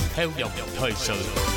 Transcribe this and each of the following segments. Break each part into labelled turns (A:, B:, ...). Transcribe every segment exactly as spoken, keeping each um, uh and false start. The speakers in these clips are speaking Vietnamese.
A: Theo dòng thời sự.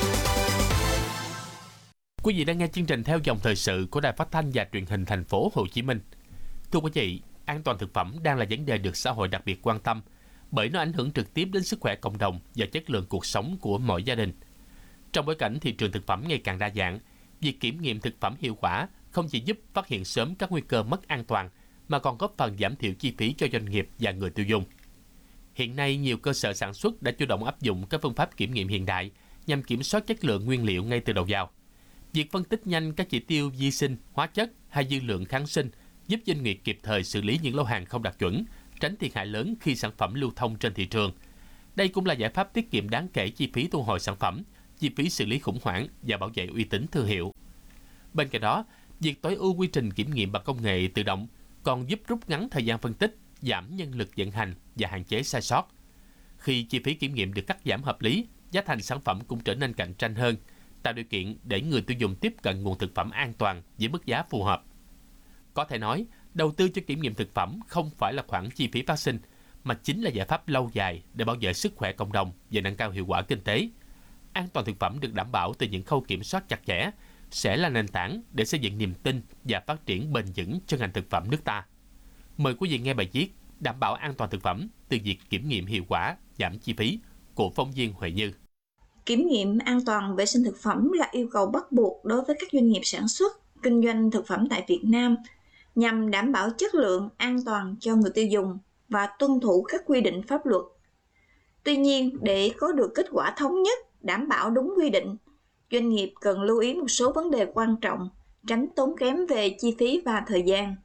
A: Quý vị đang nghe chương trình Theo dòng thời sự của Đài Phát thanh và Truyền hình Thành phố Hồ Chí Minh. Thưa quý vị, an toàn thực phẩm đang là vấn đề được xã hội đặc biệt quan tâm bởi nó ảnh hưởng trực tiếp đến sức khỏe cộng đồng và chất lượng cuộc sống của mỗi gia đình. Trong bối cảnh thị trường thực phẩm ngày càng đa dạng, việc kiểm nghiệm thực phẩm hiệu quả không chỉ giúp phát hiện sớm các nguy cơ mất an toàn mà còn góp phần giảm thiểu chi phí cho doanh nghiệp và người tiêu dùng. Hiện nay, nhiều cơ sở sản xuất đã chủ động áp dụng các phương pháp kiểm nghiệm hiện đại nhằm kiểm soát chất lượng nguyên liệu ngay từ đầu vào. Việc phân tích nhanh các chỉ tiêu vi sinh, hóa chất hay dư lượng kháng sinh giúp doanh nghiệp kịp thời xử lý những lô hàng không đạt chuẩn, tránh thiệt hại lớn khi sản phẩm lưu thông trên thị trường. Đây cũng là giải pháp tiết kiệm đáng kể chi phí thu hồi sản phẩm, chi phí xử lý khủng hoảng và bảo vệ uy tín thương hiệu. Bên cạnh đó, việc tối ưu quy trình kiểm nghiệm bằng công nghệ tự động còn giúp rút ngắn thời gian phân tích, giảm nhân lực vận hành và hạn chế sai sót. Khi chi phí kiểm nghiệm được cắt giảm hợp lý, giá thành sản phẩm cũng trở nên cạnh tranh hơn, tạo điều kiện để người tiêu dùng tiếp cận nguồn thực phẩm an toàn với mức giá phù hợp. Có thể nói, đầu tư cho kiểm nghiệm thực phẩm không phải là khoản chi phí phát sinh, mà chính là giải pháp lâu dài để bảo vệ sức khỏe cộng đồng và nâng cao hiệu quả kinh tế. An toàn thực phẩm được đảm bảo từ những khâu kiểm soát chặt chẽ sẽ là nền tảng để xây dựng niềm tin và phát triển bền vững cho ngành thực phẩm nước ta. Mời quý vị nghe bài viết Đảm bảo an toàn thực phẩm từ việc kiểm nghiệm hiệu quả, giảm chi phí của phóng viên Huệ Như.
B: Kiểm nghiệm an toàn vệ sinh thực phẩm là yêu cầu bắt buộc đối với các doanh nghiệp sản xuất, kinh doanh thực phẩm tại Việt Nam nhằm đảm bảo chất lượng, an toàn cho người tiêu dùng và tuân thủ các quy định pháp luật. Tuy nhiên, để có được kết quả thống nhất, đảm bảo đúng quy định, doanh nghiệp cần lưu ý một số vấn đề quan trọng, tránh tốn kém về chi phí và thời gian.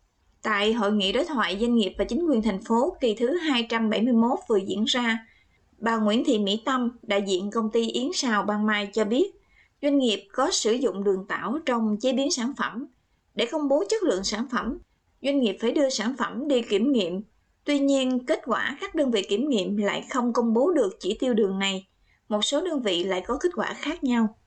B: Tại Hội nghị đối thoại doanh nghiệp và chính quyền thành phố kỳ thứ hai trăm bảy mươi mốt vừa diễn ra, bà Nguyễn Thị Mỹ Tâm, đại diện công ty Yến Sào Ban Mai cho biết, doanh nghiệp có sử dụng đường tảo trong chế biến sản phẩm. Để công bố chất lượng sản phẩm, doanh nghiệp phải đưa sản phẩm đi kiểm nghiệm. Tuy nhiên, kết quả các đơn vị kiểm nghiệm lại không công bố được chỉ tiêu đường này. Một số đơn vị lại có kết quả khác nhau.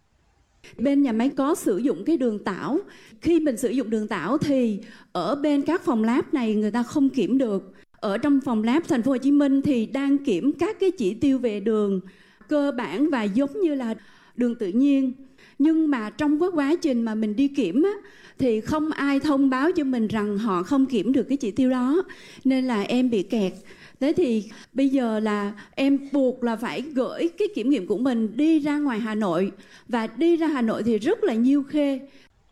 C: Bên nhà máy có sử dụng cái đường tảo. Khi mình sử dụng đường tảo thì ở bên các phòng lab này người ta không kiểm được. Ở trong phòng lab thành phố Hồ Chí Minh thì đang kiểm các cái chỉ tiêu về đường cơ bản và giống như là đường tự nhiên. Nhưng mà trong cái quá trình mà mình đi kiểm á, thì không ai thông báo cho mình rằng họ không kiểm được cái chỉ tiêu đó. Nên là em bị kẹt. Thế thì bây giờ là em buộc là phải gửi cái kiểm nghiệm của mình đi ra ngoài Hà Nội. Và đi ra Hà Nội thì rất là nhiêu khê.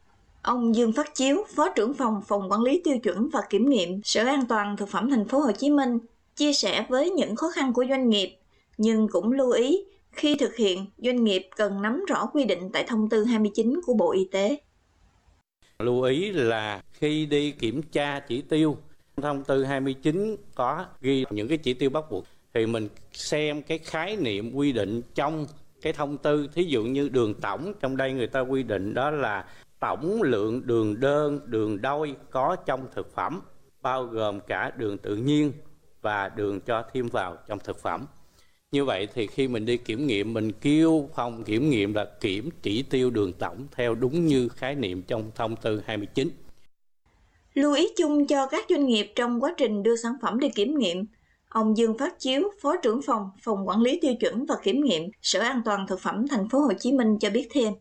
B: Ông Dương Phát Chiếu, Phó trưởng phòng Phòng Quản lý Tiêu chuẩn và Kiểm nghiệm Sở An toàn Thực phẩm Thành phố Hồ Chí Minh chia sẻ với những khó khăn của doanh nghiệp, nhưng cũng lưu ý khi thực hiện, doanh nghiệp cần nắm rõ quy định tại thông tư hai mươi chín của Bộ Y tế.
D: Lưu ý là khi đi kiểm tra chỉ tiêu, thông tư hai mươi chín có ghi những cái chỉ tiêu bắt buộc, thì mình xem cái khái niệm quy định trong cái thông tư. Thí dụ như đường tổng, trong đây người ta quy định đó là tổng lượng đường đơn, đường đôi có trong thực phẩm, bao gồm cả đường tự nhiên và đường cho thêm vào trong thực phẩm. Như vậy thì khi mình đi kiểm nghiệm, mình kêu phòng kiểm nghiệm là kiểm chỉ tiêu đường tổng theo đúng như khái niệm trong thông tư hai mươi chín.
B: Lưu ý chung cho các doanh nghiệp trong quá trình đưa sản phẩm đi kiểm nghiệm, ông Dương Phát Chiếu, Phó trưởng phòng Phòng Quản lý Tiêu chuẩn và Kiểm nghiệm Sở An toàn Thực phẩm Thành phố Hồ Chí Minh cho biết thêm.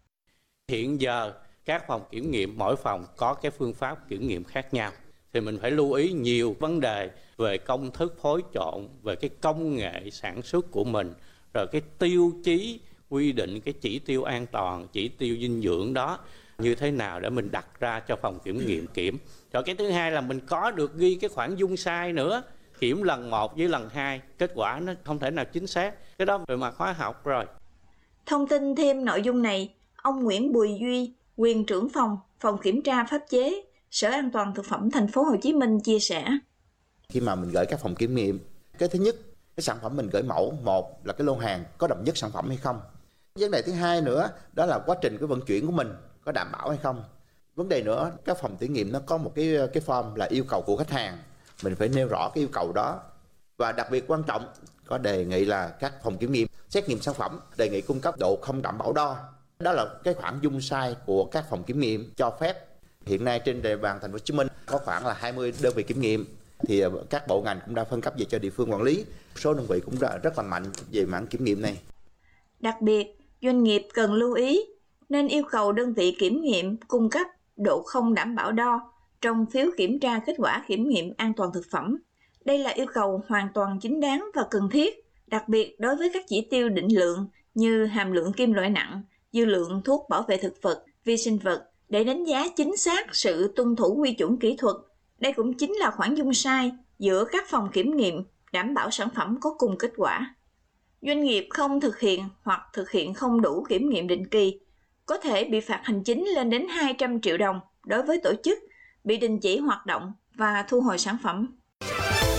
D: Hiện giờ các phòng kiểm nghiệm mỗi phòng có cái phương pháp kiểm nghiệm khác nhau, thì mình phải lưu ý nhiều vấn đề về công thức phối trộn, về cái công nghệ sản xuất của mình, rồi cái tiêu chí quy định cái chỉ tiêu an toàn, chỉ tiêu dinh dưỡng đó như thế nào để mình đặt ra cho phòng kiểm nghiệm kiểm. Rồi cái thứ hai là mình có được ghi cái khoản dung sai nữa, kiểm lần một với lần hai, kết quả nó không thể nào chính xác. Cái đó về mặt hóa học rồi.
B: Thông tin thêm nội dung này, ông Nguyễn Bùi Duy, quyền trưởng phòng, phòng kiểm tra pháp chế, Sở An toàn Thực phẩm Thành phố Hồ Chí Minh chia sẻ.
E: Khi mà mình gửi các phòng kiểm nghiệm, cái thứ nhất, cái sản phẩm mình gửi mẫu, một là cái lô hàng có đậm chất sản phẩm hay không. Vấn đề thứ hai nữa, đó là quá trình cái vận chuyển của mình có đảm bảo hay không. Vấn đề nữa, các phòng thử nghiệm nó có một cái cái form là yêu cầu của khách hàng, mình phải nêu rõ cái yêu cầu đó. Và đặc biệt quan trọng, có đề nghị là các phòng kiểm nghiệm xét nghiệm sản phẩm đề nghị cung cấp độ không đảm bảo đo. Đó là cái khoản dung sai của các phòng kiểm nghiệm cho phép. Hiện nay trên địa bàn Thành phố Hồ Chí Minh có khoảng là hai mươi đơn vị kiểm nghiệm, thì các bộ ngành cũng đã phân cấp về cho địa phương quản lý. Số đơn vị cũng đã rất là mạnh về mảng kiểm nghiệm này.
B: Đặc biệt, doanh nghiệp cần lưu ý nên yêu cầu đơn vị kiểm nghiệm cung cấp độ không đảm bảo đo trong phiếu kiểm tra kết quả kiểm nghiệm an toàn thực phẩm. Đây là yêu cầu hoàn toàn chính đáng và cần thiết, đặc biệt đối với các chỉ tiêu định lượng như hàm lượng kim loại nặng, dư lượng thuốc bảo vệ thực vật, vi sinh vật để đánh giá chính xác sự tuân thủ quy chuẩn kỹ thuật. Đây cũng chính là khoảng dung sai giữa các phòng kiểm nghiệm đảm bảo sản phẩm có cùng kết quả. Doanh nghiệp không thực hiện hoặc thực hiện không đủ kiểm nghiệm định kỳ có thể bị phạt hành chính lên đến hai trăm triệu đồng đối với tổ chức, bị đình chỉ hoạt động và thu hồi sản phẩm.